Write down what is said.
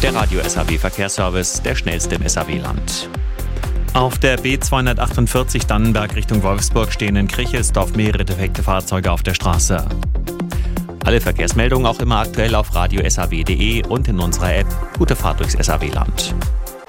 Der Radio SAW Verkehrsservice, der schnellste im SAW-Land. Auf der B248 Dannenberg Richtung Wolfsburg stehen in Krichelsdorf mehrere defekte Fahrzeuge auf der Straße. Alle Verkehrsmeldungen auch immer aktuell auf radio-saw.de und in unserer App. Gute Fahrt durchs SAW-Land.